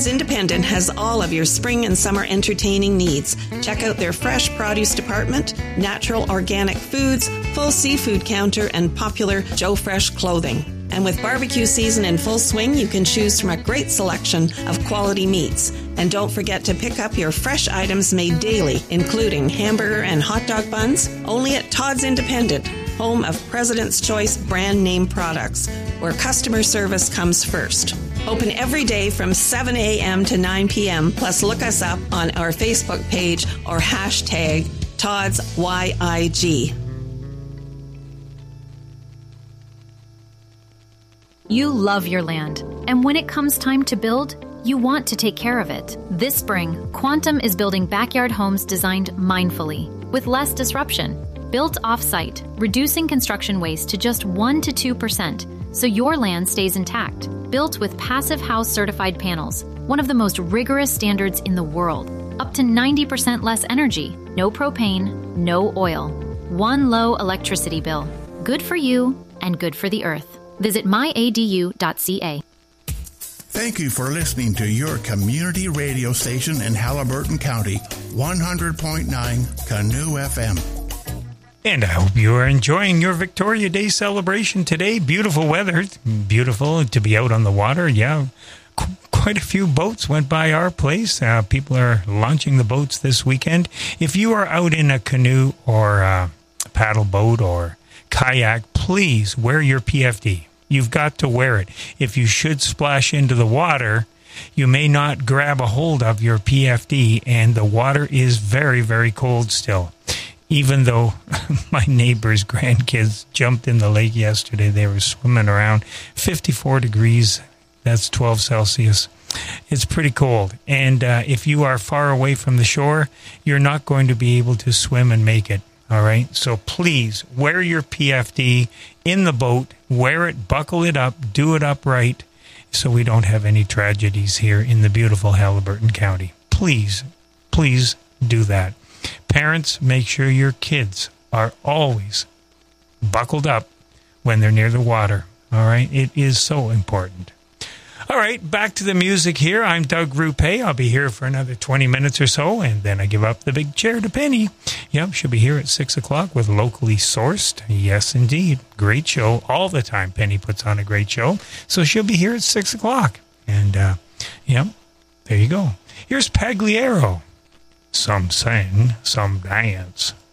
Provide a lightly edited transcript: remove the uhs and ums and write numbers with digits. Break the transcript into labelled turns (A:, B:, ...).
A: Todd's Independent has all of your spring and summer entertaining needs. Check out their fresh produce department, natural organic foods, full seafood counter, and popular Joe Fresh clothing. And with barbecue season in full swing, you can choose from a great selection of quality meats. And don't forget to pick up your fresh items made daily, including hamburger and hot dog buns, only at Todd's Independent, home of President's Choice brand name products, where customer service comes first. Open every day from 7 a.m. to 9 p.m. Plus, look us up on our Facebook page or hashtag Todd's YIG.
B: You love your land, and when it comes time to build, you want to take care of it. This spring, Quantum is building backyard homes designed mindfully, with less disruption. Built off-site, reducing construction waste to just 1% to 2%, so your land stays intact. Built with Passive House certified panels, one of the most rigorous standards in the world. Up to 90% less energy, no propane, no oil. One low electricity bill. Good for you and good for the earth. Visit myadu.ca.
C: Thank you for listening to your community radio station in Haliburton County, 100.9 Canoe FM.
D: And I hope you are enjoying your Victoria Day celebration today. Beautiful weather. It's beautiful to be out on the water. Yeah, quite a few boats went by our place. People are launching the boats this weekend. If you are out in a canoe or a paddle boat or kayak, please wear your PFD. You've got to wear it. If you should splash into the water, you may not grab a hold of your PFD, and the water is very, very cold still. Even though my neighbor's grandkids jumped in the lake yesterday, they were swimming around 54 degrees. That's 12 Celsius. It's pretty cold. And if you are far away from the shore, you're not going to be able to swim and make it. All right, so please wear your PFD in the boat, wear it, buckle it up, do it upright, so we don't have any tragedies here in the beautiful Haliburton County. Please, please do that. Parents, make sure your kids are always buckled up when they're near the water. All right, it is so important. All right, back to the music here. I'm Doug Rupe. I'll be here for another 20 minutes or so, and then I give up the big chair to Penny. Yep, she'll be here at 6 o'clock with Locally Sourced. Yes, indeed. Great show all the time. Penny puts on a great show. So she'll be here at 6 o'clock. And, yep, there you go. Here's Pagliaro. Some sing, some dance.